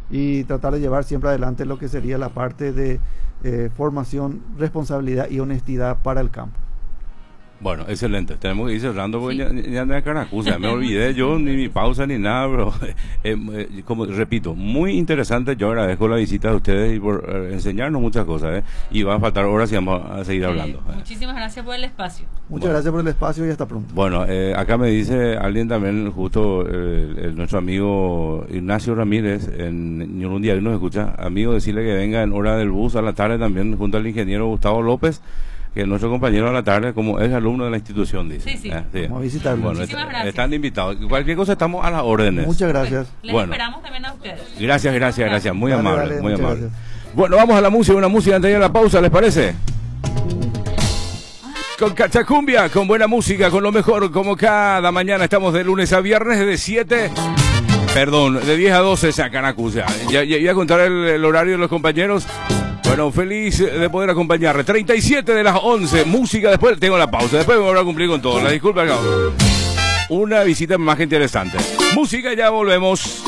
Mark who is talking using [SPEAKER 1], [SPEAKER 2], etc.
[SPEAKER 1] y tratar de llevar siempre adelante lo que sería la parte de formación, responsabilidad y honestidad para el campo.
[SPEAKER 2] Bueno, excelente. Tenemos que ir cerrando porque ya no hay caracusa. Me olvidé yo ni mi pausa ni nada, pero como repito, muy interesante. Yo agradezco la visita de ustedes y por enseñarnos muchas cosas. Y va a faltar horas y vamos a seguir hablando.
[SPEAKER 3] Muchísimas gracias por el espacio.
[SPEAKER 1] Muchas gracias por el espacio y hasta pronto.
[SPEAKER 2] Bueno, acá me dice alguien también, justo nuestro amigo Ignacio Ramírez, en Ñurundia, nos escucha. Amigo, decirle que venga en hora del bus a la tarde también junto al ingeniero Gustavo López, que es nuestro compañero a la tarde, como es alumno de la institución, dice.
[SPEAKER 3] Sí.
[SPEAKER 1] Sí. Vamos a visitarlo.
[SPEAKER 2] Bueno,
[SPEAKER 3] Muchísimas gracias.
[SPEAKER 2] Están invitados. Cualquier cosa estamos a las órdenes.
[SPEAKER 1] Muchas gracias.
[SPEAKER 3] Les esperamos también a ustedes.
[SPEAKER 2] Gracias. Muy amable,
[SPEAKER 1] vale,
[SPEAKER 2] muy
[SPEAKER 1] muchas
[SPEAKER 2] amable.
[SPEAKER 1] gracias.
[SPEAKER 2] Bueno, vamos a la música, una música antes de ir a la pausa, ¿les parece? Con Cachacumbia, con buena música, con lo mejor, como cada mañana estamos de lunes a viernes de 10 a 12 sacan acusa. Ya voy a contar el horario de los compañeros. Bueno, feliz de poder acompañarle. 37 de las 11, música, después tengo la pausa, después me voy a cumplir con todo. La disculpa, una visita más interesante. Música, ya volvemos.